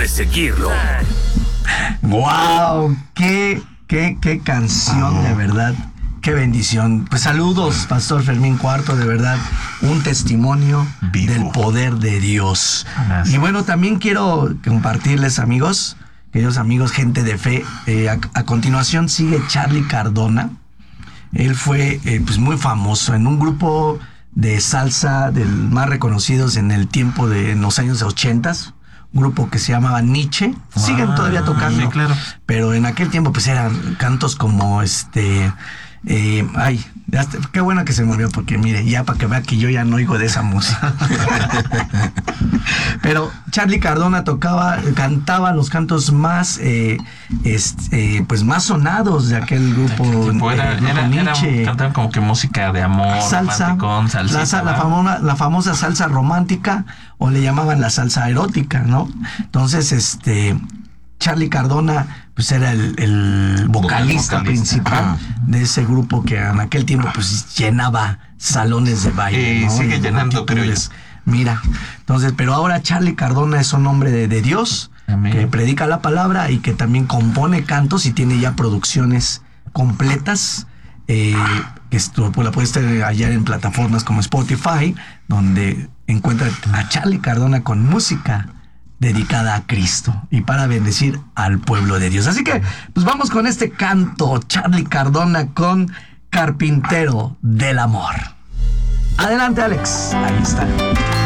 de seguirlo. ¡Wow! ¡Qué canción, de verdad! ¡Qué bendición! Pues saludos, Pastor Fermín Cuarto, de verdad, un testimonio Vivo del poder de Dios. Gracias. Y bueno, también quiero compartirles, amigos, queridos amigos, gente de fe, a continuación sigue Charlie Cardona. Él fue pues muy famoso en un grupo de salsa del más reconocidos en el tiempo de en los años 80, un grupo que se llamaba Nietzsche. Siguen todavía tocando, sí, claro. pero en aquel tiempo pues eran cantos como qué bueno que se me olvidó, porque mire, ya para que vea que yo ya no oigo de esa música. Pero Charlie Cardona cantaba los cantos más pues más sonados de aquel grupo. Cantaban como que música de amor, salsa, la famosa salsa romántica, o le llamaban la salsa erótica, ¿no? Entonces, Charlie Cardona pues era el vocalista principal de ese grupo que en aquel tiempo pues llenaba salones de baile, ¿no? Sigue llenando, creo yo. Mira, entonces, pero ahora Charlie Cardona es un hombre de Dios. Amén. Que predica la palabra y que también compone cantos y tiene ya producciones completas. Esto pues la puedes hallar en plataformas como Spotify, donde encuentra a Charlie Cardona con música dedicada a Cristo y para bendecir al pueblo de Dios. Así que pues vamos con este canto, Charlie Cardona con Carpintero del Amor. Adelante, Alex. Ahí está.